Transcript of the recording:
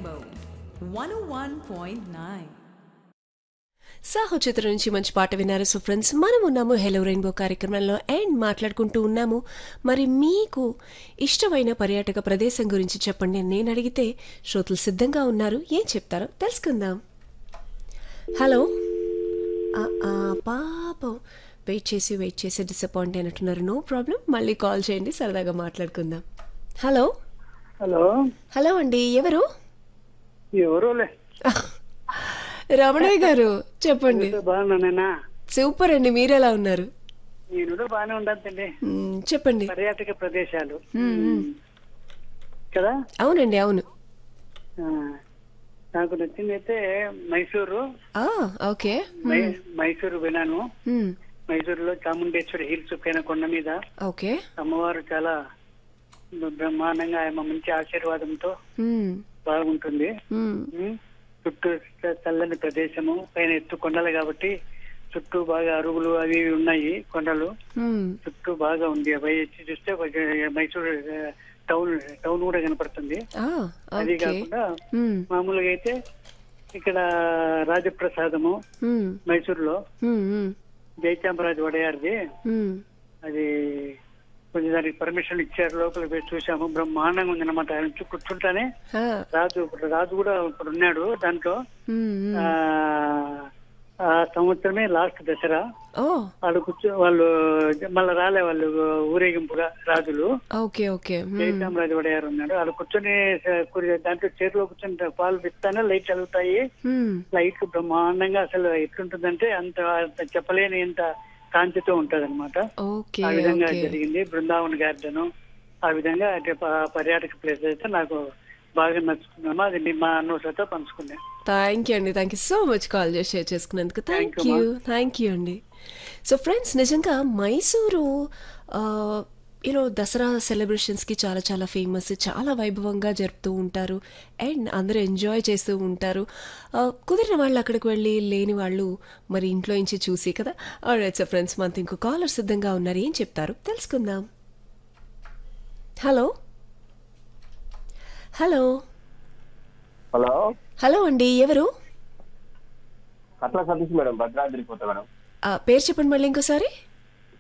Rainbow 101.9. Saaho చిత్రం నుంచి మంచి పాట విన్నారు. సో ఫ్రెండ్స్, మనం ఉన్నాము హెలో రెయిన్బో కార్యక్రమంలో అండ్ మాట్లాడుకుంటూ ఉన్నాము. మరి మీకు ఇష్టమైన పర్యాటక ప్రదేశం గురించి చెప్పండి అని నేను అడిగితే శ్రోతలు సిద్ధంగా ఉన్నారు. ఏం చెప్తారో తెలుసుకుందాం. హలో. పాపం వెయిట్ చేసి డిసప్పాయింట్ అయినట్టున్నారు. నో ప్రాబ్లం, మళ్ళీ కాల్ చేయండి, సరదాగా మాట్లాడుకుందాం. హలో. హలో హలో అండి, ఎవరు? ఎవరోలే రమణయ్య గారు చెప్పండి. బాగున్నానేనా? సూపర్ అండి, మీరెలా ఉన్నారు? నేను కూడా బాగానే ఉంటానండి. చెప్పండి. పర్యాటక ప్రదేశాలు కదా? అవునండి, అవును. ఆ, నాకు నచ్చింది అయితే మైసూరు. ఓకే. మైసూరు విన్నాను. మైసూరులో చాముండేశ్వరి హిల్స్ పైన కొండ మీద ఓకే. అమ్మవారు చాలా బ్రహ్మాండంగా ఆమె మంచి ఆశీర్వాదంతో బాగుంటుంది. చుట్టూ చల్లని ప్రదేశము, పైన ఎత్తు కొండలు కాబట్టి చుట్టూ బాగా అరుగులు అవి ఇవి ఉన్నాయి. కొండలు చుట్టూ బాగా ఉంది. అవి వచ్చి చూస్తే మైసూరు టౌన్ కూడా కనపడుతుంది. అది కాకుండా మామూలుగా అయితే ఇక్కడ రాజప్రసాదము మైసూరులో జయచామరాజు వడయార్ది, అది కొంచెం దానికి పర్మిషన్ ఇచ్చారు. లోపలికి పోయి చూసాము, బ్రహ్మాండంగా ఉంది అనమాట. ఆయన కూర్చుంటానే రాజు కూడా ఇప్పుడు ఉన్నాడు దాంట్లో. ఆ సంవత్సరమే లాస్ట్ దసరా. వాళ్ళు వాళ్ళు మళ్ళీ రాలే, వాళ్ళు ఊరేగింపుగా రాజులు. జయచామరాజు వడయారు ఉన్నాడు. వాళ్ళు కూర్చొని దాంట్లో చేతిలో కూర్చొని పాలు పిస్తానే లైట్ వెళ్తాయి. లైట్ బ్రహ్మాండంగా అసలు ఎట్లుంటుందంటే అంత చెప్పలేని ఎంత కాంతితో ఉంటది అనమాట. ఆ విధంగా జరిగింది. బృందావన్ గార్డెన్, ఆ విధంగా పర్యాటక ప్లేస్ అయితే నాకు బాగా నచ్చుతున్నామా. అది మా అన్నోసతో పంచుకున్నాను. Thank you so much call చేసి షేర్ చేసుకున్నందుకు. థ్యాంక్ యూ అండి. సో ఫ్రెండ్స్, నిజంగా మైసూరు దసరా సెలబ్రేషన్స్కి చాలా చాలా ఫేమస్, చాలా వైభవంగా జరుపుతూ ఉంటారు అండ్ అందరూ ఎంజాయ్ చేస్తూ ఉంటారు. కుదిరిన వాళ్ళు అక్కడికి వెళ్ళి, లేని వాళ్ళు మరి ఇంట్లో నుంచి చూసి కదా. ఆల్రైట్. సో ఫ్రెండ్స్, మనతో ఇంకో కాలర్ సిద్ధంగా ఉన్నారు. ఏం చెప్తారు తెలుసుకుందాం. హలో. హలో. హలో. హలో అండి, ఎవరు? అట్లా సతీష్ మేడం, భద్రాద్రి కొత్త మేడం. పేరు చెప్పండి మళ్ళీ ఇంకోసారి.